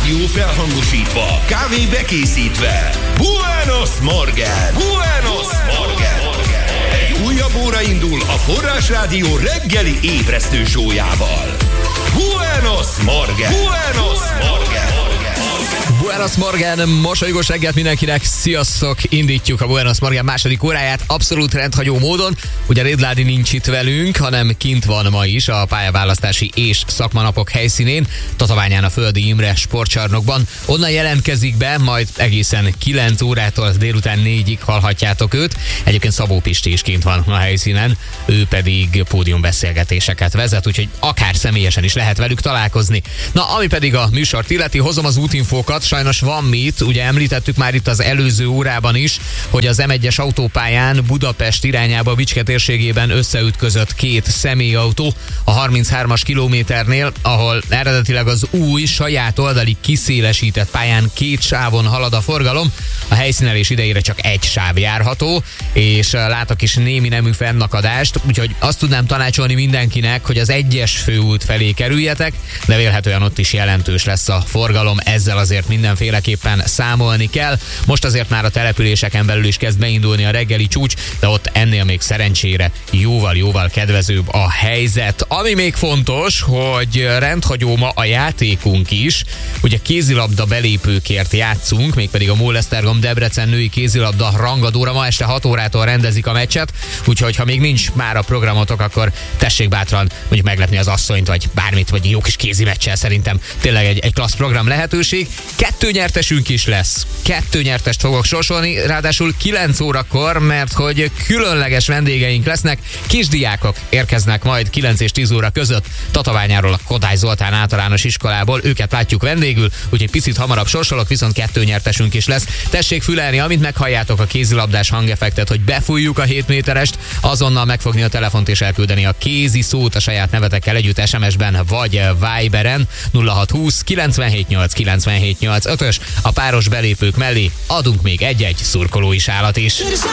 Rádió felhangosítva, kávé bekészítve. Buenos Morgen! Buenos Morgen! Egy újabb óra indul a Forrás Rádió reggeli ébresztő sójával. Buenos Morgen! Buenos Morgen! Buenos Morgen, mosolygós reggelt mindenkinek, sziasztok! Indítjuk a Buenos Morgen második óráját abszolút rendhagyó módon. Ugye Rédládi nincs itt velünk, hanem kint van ma is a pályaválasztási és szakmanapok helyszínén, Tatabányán a Földi Imre sportcsarnokban. Onnan jelentkezik be, majd egészen 9 órától délután 4-ig hallhatjátok őt. Egyébként Szabó Pisti is kint van a helyszínen, ő pedig pódiumbeszélgetéseket vezet, úgyhogy akár személyesen is lehet velük találkozni. Na, ami pedig a műsort illeti, hozom az útinfókat. Sajnos van mit, ugye említettük már itt az előző órában is, hogy az M1-es autópályán Budapest irányába Bicske térségében összeütközött két személyautó a 33-as kilométernél, ahol eredetileg az új, saját oldali kiszélesített pályán 2 sávon halad a forgalom. A helyszínelés idejére csak 1 sáv járható, és látok is némi nemű fennakadást, úgyhogy azt tudnám tanácsolni mindenkinek, hogy az 1-es főút felé kerüljetek, de vélhetően ott is jelentős lesz a forgalom, ezzel azért mindenféleképpen számolni kell. Most azért már a településeken belül is kezd beindulni a reggeli csúcs, de ott ennél még szerencsére jóval kedvezőbb a helyzet. Ami még fontos, hogy rendhagyó ma a játékunk is. Ugye kézilabda belépőkért játszunk, mégpedig a Molesztergom Debrecen női kézilabda rangadóra. Ma este 6 órától rendezik a meccset, úgyhogy ha még nincs már a programotok, akkor tessék bátran mondjuk meglepni az asszonyt, vagy bármit, vagy jó kis kézi meccsel, szerintem tényleg egy klassz program lehetőség. 2 nyertesünk is lesz. 2 nyertest fogok sorsolni, ráadásul 9 órakor, mert hogy különleges vendégeink lesznek. Kisdiákok érkeznek majd 9 és 10 óra között Tatabányáról, a Kodály Zoltán általános iskolából. Őket látjuk vendégül, úgyhogy picit hamarabb sorsolok, viszont 2 nyertesünk is lesz. Tessék fülelni, amint meghalljátok a kézilabdás hangeffektet, hogy befújjuk a 7 méterest, azonnal megfogni a telefont és elküldeni a kézi szót a saját nevetekkel együtt SMS-ben vagy Viberen 0620 978 978 5-ös. A páros belépők mellé adunk még egy-egy szurkolói sálat is.